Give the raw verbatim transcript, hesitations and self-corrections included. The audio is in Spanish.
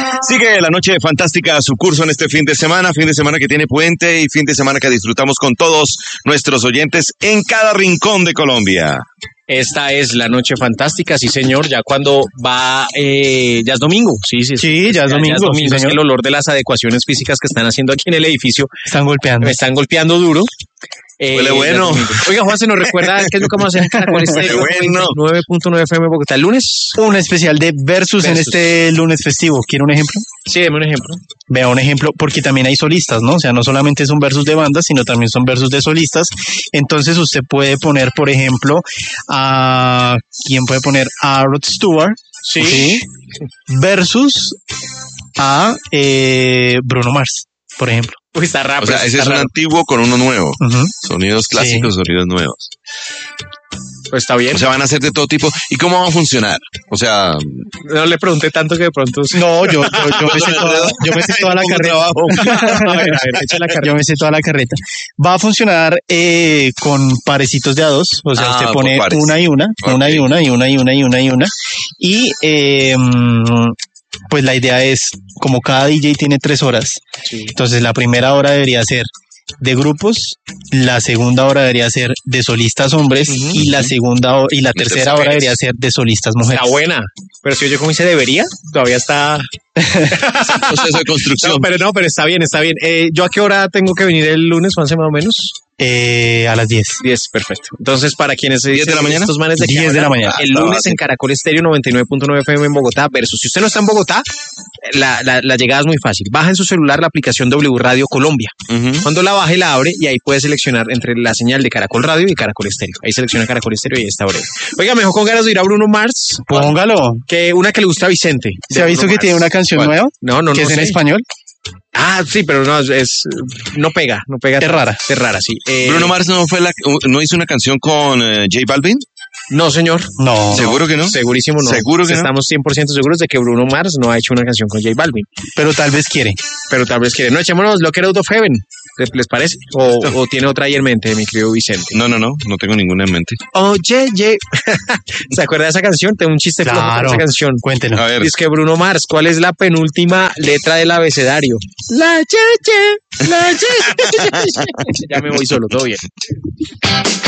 Sigue la noche fantástica a su curso en este fin de semana, fin de semana que tiene puente y fin de semana que disfrutamos con todos nuestros oyentes en cada rincón de Colombia. Esta es la noche fantástica, sí señor, ya cuando va, eh, ya es domingo, sí, sí. Sí, ya es domingo. Ya es domingo, sí, es que el olor de las adecuaciones físicas que están haciendo aquí en el edificio. Están golpeando. Me están golpeando duro. Eh, Huele bueno. Oiga, Juan, ¿se nos recuerda qué es lo que vamos a hacer en Caracol Estéreo? Bueno. nueve punto nueve F M Bogotá, el lunes. Un especial de versus, versus en este lunes festivo. ¿Quiere un ejemplo? Sí, deme un ejemplo. Vea un ejemplo, porque también hay solistas, ¿no? O sea, no solamente son versus de bandas, sino también son versus de solistas. Entonces usted puede poner, por ejemplo, a... ¿Quién puede poner? A Rod Stewart. Sí. ¿sí? Versus a eh, Bruno Mars, por ejemplo. Uy, está raro. O sea, ese es un raro. antiguo con uno nuevo. Uh-huh. Sonidos clásicos, sí. Sonidos nuevos. Pues está bien. O sea, van a ser de todo tipo. ¿Y cómo va a funcionar? O sea... No le pregunté tanto que de pronto... No, yo, yo, yo, me, sé toda, yo me sé toda la carreta. a ver, a ver, echa la carreta. Yo me sé toda la carreta. Va a funcionar eh, con parecitos de a dos. O sea, ah, usted pone una y una, okay. una y una, y una y una, y una y una. Y... Eh, pues la idea es, como cada D J tiene tres horas, sí. Entonces la primera hora debería ser de grupos, la segunda hora debería ser de solistas hombres uh-huh, y la segunda o- y la tercera hora debería ser de solistas mujeres. Está buena, pero si yo como dice debería, todavía está... proceso de construcción. No, pero no, pero está bien, está bien. Eh, ¿Yo a qué hora tengo que venir el lunes, Juanse, más o menos? Eh, a las diez. diez, perfecto. Entonces, para quienes se diez de la mañana, estos manes de diez de la mañana. El lunes en Caracol Estéreo noventa y nueve punto nueve F M en Bogotá, versus si usted no está en Bogotá, la, la, la llegada es muy fácil. Baja en su celular la aplicación W Radio Colombia. Uh-huh. Cuando la baje, la abre y ahí puede seleccionar entre la señal de Caracol Radio y Caracol Estéreo. Ahí selecciona Caracol Estéreo y ahí está breve. Oiga, mejor con ganas de ir a Bruno Mars. Póngalo. Que una que le gusta a Vicente. ¿Se ha visto Bruno que Mars. Tiene una canción ¿Cuál? nueva? No, no, que no es sé. en español. Ah, sí, pero no, es, no pega, no pega. Es rara. Es rara, sí. Eh, Bruno Mars no fue la, no hizo una canción con uh, J Balvin. No, señor. No. ¿Seguro que no? Segurísimo no. ¿Seguro que no? Estamos cien por ciento seguros de que Bruno Mars no ha hecho una canción con J Balvin. Pero tal vez quiere. Pero tal vez quiere. No, echémonos Locker Out of Heaven. ¿Les parece? O, o tiene otra ahí en mente, mi querido Vicente. No, no, no. No tengo ninguna en mente. Oye, ye. ¿Se acuerda de esa canción? Tengo un chiste claro. flojo con esa canción. Cuéntelo. A ver. Es que Bruno Mars, ¿cuál es la penúltima letra del abecedario? La ye, ye. La ye. Ya me voy solo, todo bien.